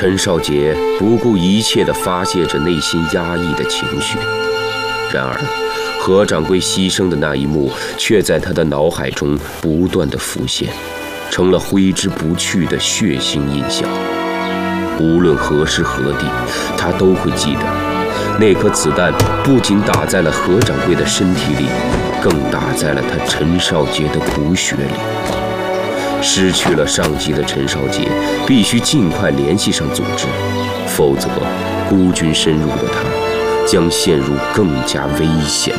陈少杰不顾一切地发泄着内心压抑的情绪，然而何掌柜牺牲的那一幕却在他的脑海中不断地浮现，成了挥之不去的血腥印象。无论何时何地，他都会记得，那颗子弹不仅打在了何掌柜的身体里，更打在了他陈少杰的骨血里。失去了上级的陈少杰必须尽快联系上组织，否则孤军深入的他将陷入更加危险